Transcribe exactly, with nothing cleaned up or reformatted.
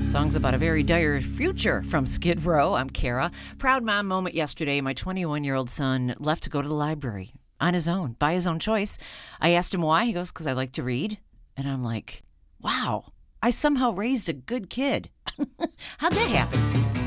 Songs about a very dire future from Skid Row. I'm Kara. Proud mom moment yesterday. My twenty-one-year-old son left to go to the library on his own, by his own choice. I asked him why. He goes, because I like to read. And I'm like, wow, I somehow raised a good kid. How'd that happen?